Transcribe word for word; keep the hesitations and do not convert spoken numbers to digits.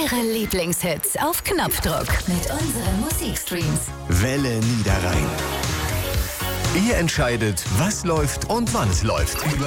Ihre Lieblingshits auf Knopfdruck mit unseren Musikstreams. Welle Niederrhein. Ihr entscheidet, was läuft und wann es läuft.